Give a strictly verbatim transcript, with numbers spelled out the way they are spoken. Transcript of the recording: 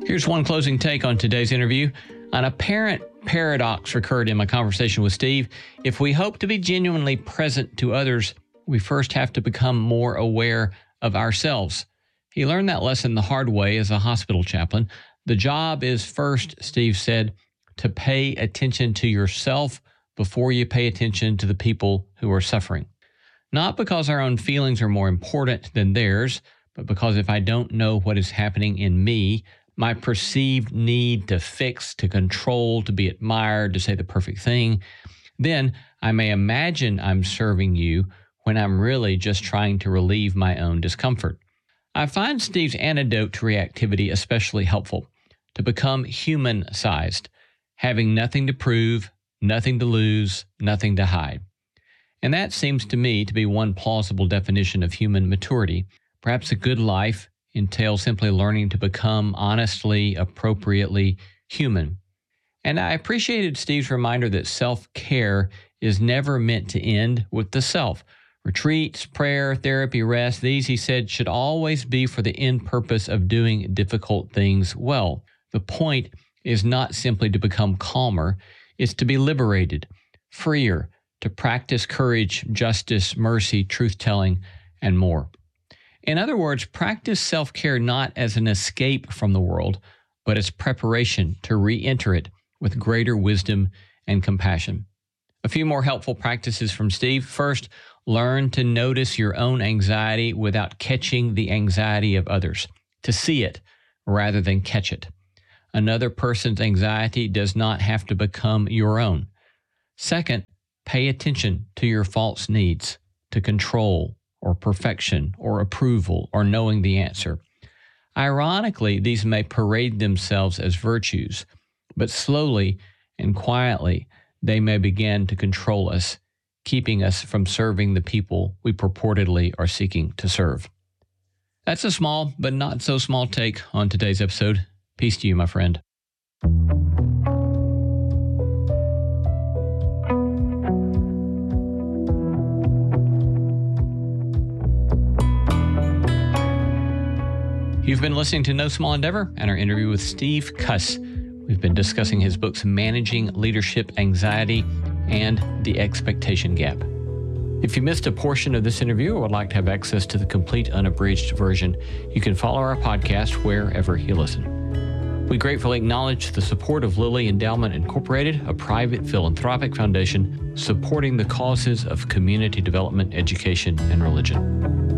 Here's one closing take on today's interview. An apparent paradox occurred in my conversation with Steve. If we hope to be genuinely present to others, we first have to become more aware of ourselves. He learned that lesson the hard way as a hospital chaplain. The job is first, Steve said, to pay attention to yourself before you pay attention to the people who are suffering. Not because our own feelings are more important than theirs, but because if I don't know what is happening in me, my perceived need to fix, to control, to be admired, to say the perfect thing, then I may imagine I'm serving you when I'm really just trying to relieve my own discomfort. I find Steve's antidote to reactivity especially helpful, to become human-sized, having nothing to prove, nothing to lose, nothing to hide. And that seems to me to be one plausible definition of human maturity. Perhaps a good life entails simply learning to become honestly, appropriately human. And I appreciated Steve's reminder that self-care is never meant to end with the self. Retreats, prayer, therapy, rest, these, he said, should always be for the end purpose of doing difficult things well. The point is not simply to become calmer, it's to be liberated, freer, to practice courage, justice, mercy, truth-telling, and more. In other words, practice self-care not as an escape from the world, but as preparation to re-enter it with greater wisdom and compassion. A few more helpful practices from Steve. First, learn to notice your own anxiety without catching the anxiety of others, to see it rather than catch it. Another person's anxiety does not have to become your own. Second, pay attention to your false needs, to control, or perfection, or approval, or knowing the answer. Ironically, these may parade themselves as virtues, but slowly and quietly, they may begin to control us, keeping us from serving the people we purportedly are seeking to serve. That's a small, but not so small take on today's episode. Peace to you, my friend. You've been listening to No Small Endeavor and our interview with Steve Cuss. We've been discussing his books, Managing Leadership Anxiety and The Expectation Gap. If you missed a portion of this interview or would like to have access to the complete unabridged version, you can follow our podcast wherever you listen. We gratefully acknowledge the support of Lilly Endowment Incorporated, a private philanthropic foundation supporting the causes of community development, education, and religion.